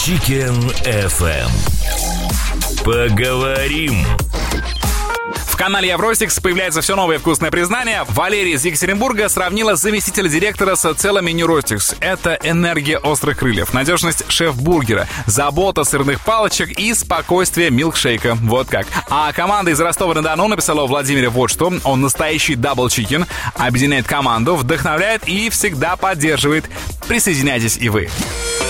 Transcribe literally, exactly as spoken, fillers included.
Chicken эф эм. Поговорим. В канале Евростикс появляется все новое вкусное признание. Валерия из Екатеринбурга сравнила заместителя директора с целым меню Ростикс. Это энергия острых крыльев, надежность шеф-бургера, забота сырных палочек и спокойствие милкшейка. Вот как. А команда из Ростова-на-Дону написала о Владимире вот что. Он настоящий дабл чикен, объединяет команду, вдохновляет и всегда поддерживает. Присоединяйтесь и вы.